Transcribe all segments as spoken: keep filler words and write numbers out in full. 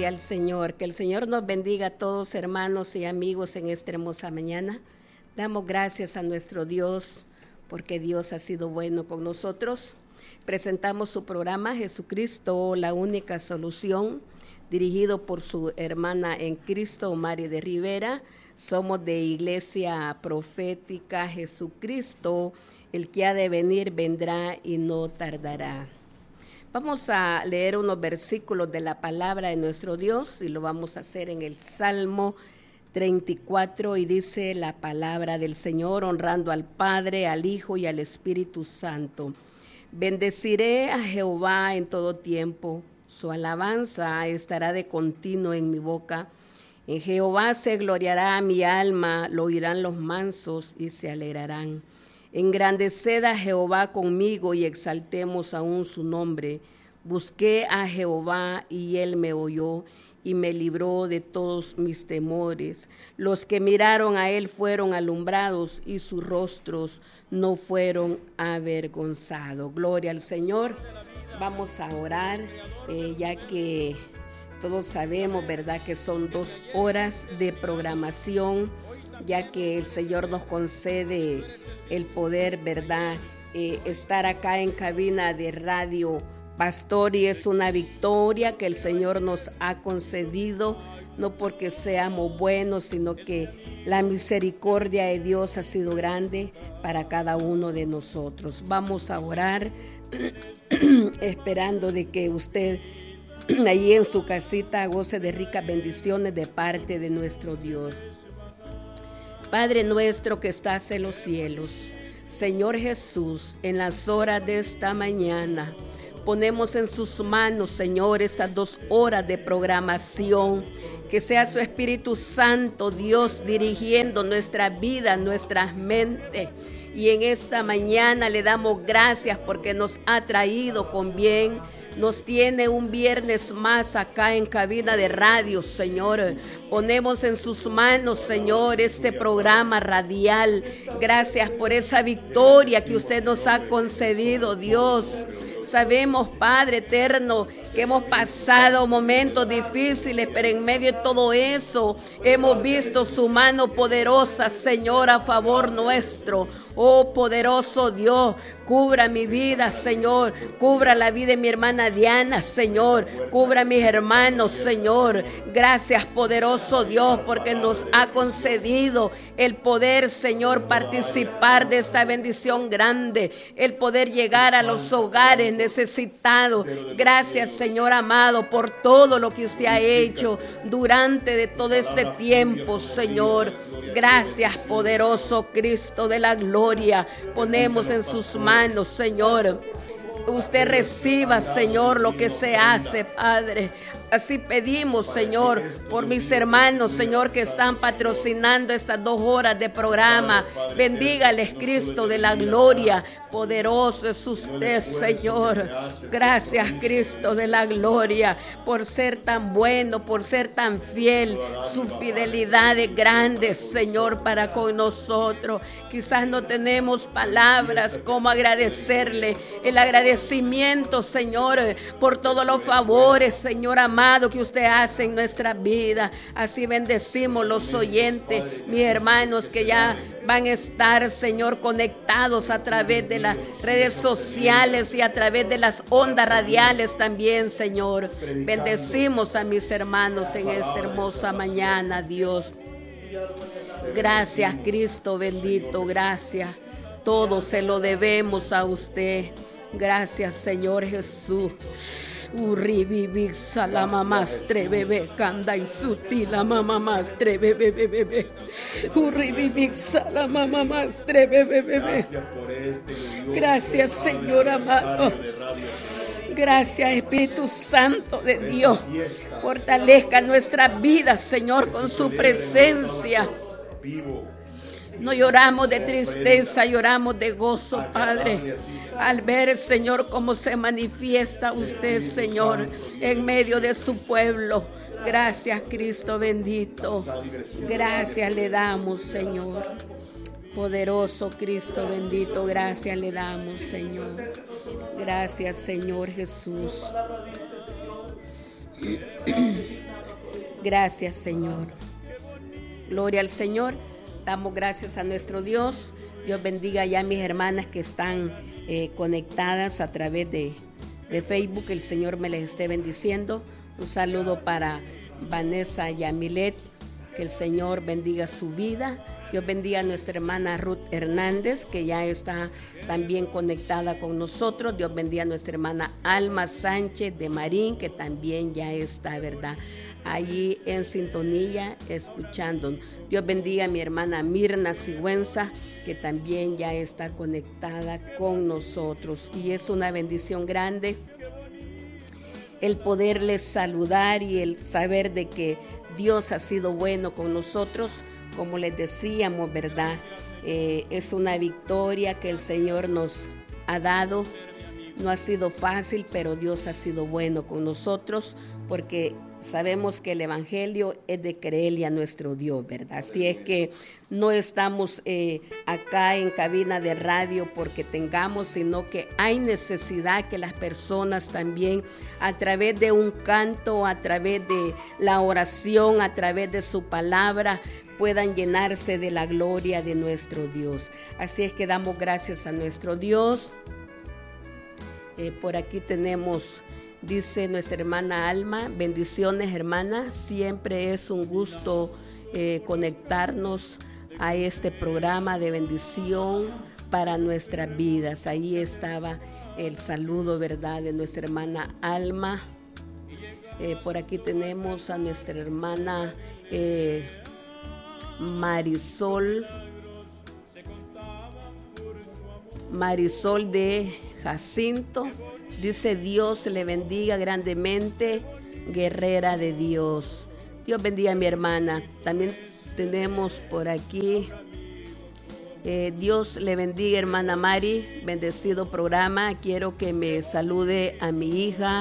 Gloria al Señor. Que el Señor nos bendiga a todos, hermanos y amigos, en esta hermosa mañana. Damos gracias a nuestro Dios porque Dios ha sido bueno con nosotros. Presentamos su programa Jesucristo, la única solución, dirigido por su hermana en Cristo, Mari de Rivera. Somos de Iglesia Profética Jesucristo, el que ha de venir vendrá y no tardará. Vamos a leer unos versículos de la palabra de nuestro Dios y lo vamos a hacer en el Salmo treinta y cuatro, y dice la palabra del Señor, honrando al Padre, al Hijo y al Espíritu Santo. Bendeciré a Jehová en todo tiempo, su alabanza estará de continuo en mi boca. En Jehová se gloriará mi alma, lo oirán los mansos y se alegrarán. Engrandeced a Jehová conmigo y exaltemos aún su nombre. Busqué a Jehová y él me oyó y me libró de todos mis temores. Los que miraron a él fueron alumbrados y sus rostros no fueron avergonzados. Gloria al Señor. Vamos a orar, eh, ya que todos sabemos, ¿verdad?, que son dos horas de programación, ya que el Señor nos concede el poder, ¿verdad?, eh, estar acá en cabina de Radio Pastor, y es una victoria que el Señor nos ha concedido, no porque seamos buenos, sino que la misericordia de Dios ha sido grande para cada uno de nosotros. Vamos a orar esperando de que usted allí en su casita goce de ricas bendiciones de parte de nuestro Dios. Padre nuestro que estás en los cielos, Señor Jesús, en las horas de esta mañana, ponemos en sus manos, Señor, estas dos horas de programación. Que sea su Espíritu Santo, Dios, dirigiendo nuestra vida, nuestras mentes. Y en esta mañana le damos gracias porque nos ha traído con bien. Nos tiene un viernes más acá en cabina de radio, Señor. Ponemos en sus manos, Señor, este programa radial. Gracias por esa victoria que usted nos ha concedido, Dios. Sabemos, Padre eterno, que hemos pasado momentos difíciles, pero en medio de todo eso hemos visto su mano poderosa, Señor, a favor nuestro. Oh poderoso Dios, cubra mi vida, Señor, cubra la vida de mi hermana Diana, Señor, cubra a mis hermanos, Señor. Gracias, poderoso Dios, porque nos ha concedido el poder, Señor, participar de esta bendición grande, el poder llegar a los hogares necesitados. Gracias, Señor amado, por todo lo que usted ha hecho durante de todo este tiempo, Señor. Gracias, poderoso Cristo de la gloria. Ponemos en sus manos, Señor. Usted reciba, Señor, lo que se hace, Padre. Así pedimos, Señor, por mis hermanos, Señor, que están patrocinando estas dos horas de programa. Bendígales, Cristo de la gloria. Poderoso es usted, Señor. Gracias, Cristo de la gloria, por ser tan bueno, por ser tan fiel. Su fidelidad es grande, Señor, para con nosotros. Quizás no tenemos palabras como agradecerle. El agradecimiento, Señor, por todos los favores, Señor amado, que usted hace en nuestra vida. Así bendecimos los oyentes, mis hermanos que ya van a estar, Señor, conectados a través de las redes sociales y a través de las ondas radiales también, Señor. Bendecimos a mis hermanos en esta hermosa mañana, Dios. Gracias, Cristo bendito, gracias. Todo se lo debemos a usted. Gracias, Señor Jesús. Uribibi salama mastre bebé canda y sutila mama mastre bebé bebé. Uribibi salama mama mastre bebé bebé. Gracias, Señor amado. Gracias, Espíritu Santo de Dios. Fortalezca nuestra vida, Señor, con su presencia. No lloramos de tristeza, lloramos de gozo, Padre, al ver, Señor, cómo se manifiesta usted, Señor, en medio de su pueblo. Gracias, Cristo bendito. Gracias le damos, Señor. Poderoso Cristo bendito, gracias le damos, Señor. Gracias, Señor Jesús. Gracias, Señor. Gloria al Señor. Damos gracias a nuestro Dios. Dios bendiga ya a mis hermanas que están eh, conectadas a través de, de Facebook. El Señor me les esté bendiciendo. Un saludo para Vanessa Yamilet. Que el Señor bendiga su vida. Dios bendiga a nuestra hermana Ruth Hernández, que ya está también conectada con nosotros. Dios bendiga a nuestra hermana Alma Sánchez de Marín, que también ya está, ¿verdad?, allí en sintonía, escuchándonos. Dios bendiga a mi hermana Mirna Sigüenza, que también ya está conectada con nosotros. Y es una bendición grande el poderles saludar y el saber de que Dios ha sido bueno con nosotros. Como les decíamos, ¿verdad? Eh, es una victoria que el Señor nos ha dado. No ha sido fácil, pero Dios ha sido bueno con nosotros, porque sabemos que el Evangelio es de creerle a nuestro Dios, ¿verdad? Así es que no estamos eh, acá en cabina de radio porque tengamos, sino que hay necesidad que las personas también, a través de un canto, a través de la oración, a través de su palabra, puedan llenarse de la gloria de nuestro Dios. Así es que damos gracias a nuestro Dios. Eh, por aquí tenemos, dice nuestra hermana Alma, bendiciones, hermana, siempre es un gusto eh, conectarnos a este programa de bendición para nuestras vidas. Ahí estaba el saludo, ¿verdad?, de nuestra hermana Alma. Eh, por aquí tenemos a nuestra hermana eh, Marisol, Marisol de Jacinto. Dice: Dios le bendiga grandemente, guerrera de Dios. Dios bendiga a mi hermana. También tenemos por aquí, eh, Dios le bendiga, hermana Mari, bendecido programa. Quiero que me salude a mi hija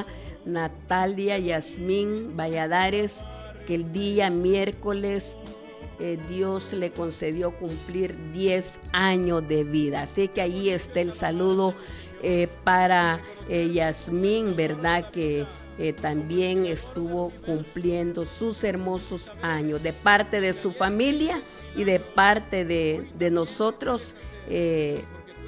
Natalia Yasmín Valladares, que el día miércoles eh, Dios le concedió cumplir diez años de vida. Así que ahí está el saludo Eh, para eh, Yasmín, ¿verdad?, que eh, también estuvo cumpliendo sus hermosos años. De parte de su familia y de parte de, de nosotros, eh,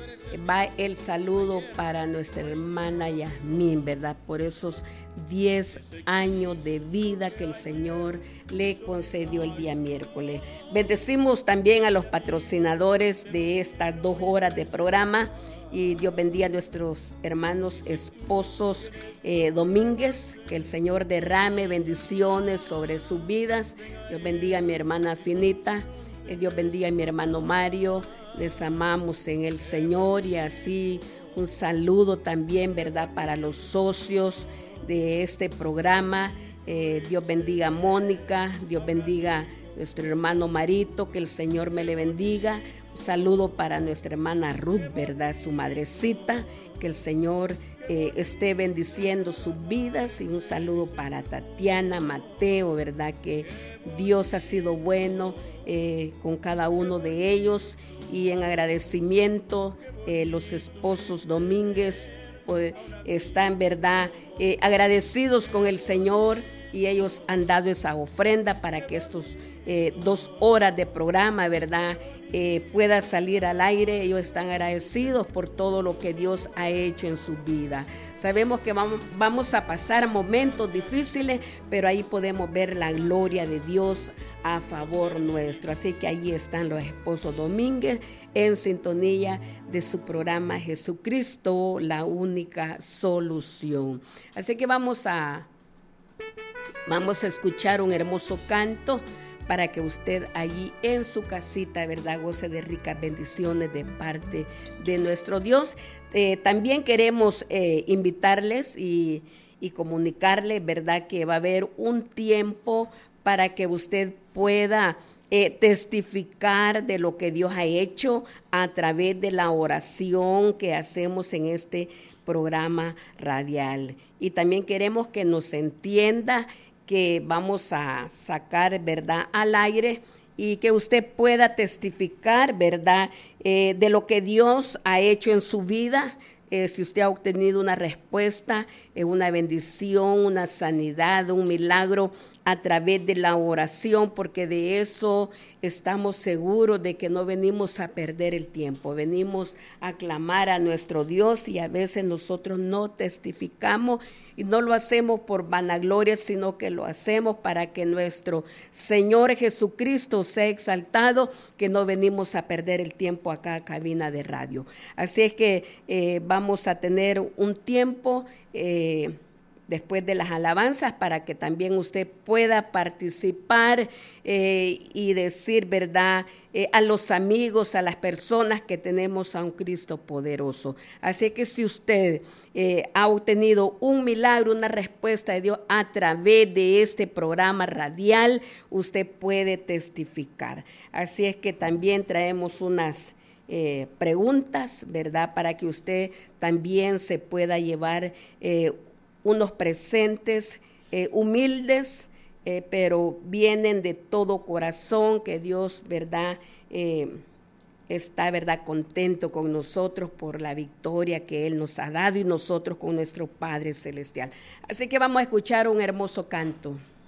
va el saludo para nuestra hermana Yasmín, ¿verdad?, por esos diez años de vida que el Señor le concedió el día miércoles. Bendecimos también a los patrocinadores de estas dos horas de programa. Y Dios bendiga a nuestros hermanos esposos eh, Domínguez, que el Señor derrame bendiciones sobre sus vidas. Dios bendiga a mi hermana Finita, eh, Dios bendiga a mi hermano Mario. Les amamos en el Señor. Y así un saludo también, ¿verdad?, para los socios de este programa. Eh, Dios bendiga a Mónica, Dios bendiga a nuestro hermano Marito, que el Señor me le bendiga. Un saludo para nuestra hermana Ruth, ¿verdad?, su madrecita, que el Señor eh, esté bendiciendo sus vidas. Y un saludo para Tatiana, Mateo, ¿verdad?, que Dios ha sido bueno eh, con cada uno de ellos. Y en agradecimiento, eh, los esposos Domínguez pues, están, ¿verdad?, eh, agradecidos con el Señor, y ellos han dado esa ofrenda para que estos eh, dos horas de programa, ¿verdad?, eh, pueda salir al aire. Ellos están agradecidos por todo lo que Dios ha hecho en su vida. Sabemos que vamos, vamos a pasar momentos difíciles, pero ahí podemos ver la gloria de Dios a favor nuestro. Así que ahí están los esposos Domínguez en sintonía de su programa Jesucristo, la única solución. Así que vamos a Vamos a escuchar un hermoso canto para que usted allí en su casita, ¿verdad?, goce de ricas bendiciones de parte de nuestro Dios. Eh, también queremos eh, invitarles y, y comunicarles, ¿verdad?, que va a haber un tiempo para que usted pueda eh, testificar de lo que Dios ha hecho a través de la oración que hacemos en este programa radial. Y también queremos que nos entienda que vamos a sacar, ¿verdad?, al aire, y que usted pueda testificar, ¿verdad?, eh, de lo que Dios ha hecho en su vida. Eh, si usted ha obtenido una respuesta eh, una bendición, una sanidad, un milagro a través de la oración, porque de eso estamos seguros de que no venimos a perder el tiempo, venimos a clamar a nuestro Dios y a veces nosotros no testificamos y no lo hacemos por vanagloria, sino que lo hacemos para que nuestro Señor Jesucristo sea exaltado, que no venimos a perder el tiempo acá a cabina de radio. Así es que eh, vamos a tener un tiempo eh, después de las alabanzas, para que también usted pueda participar eh, y decir, ¿verdad?, eh, a los amigos, a las personas que tenemos a un Cristo poderoso. Así que si usted eh, ha obtenido un milagro, una respuesta de Dios a través de este programa radial, usted puede testificar. Así es que también traemos unas Eh, preguntas, ¿verdad?, para que usted también se pueda llevar eh, unos presentes eh, humildes, eh, pero vienen de todo corazón, que Dios, ¿verdad?, eh, está, ¿verdad?, contento con nosotros por la victoria que Él nos ha dado y nosotros con nuestro Padre Celestial. Así que vamos a escuchar un hermoso canto.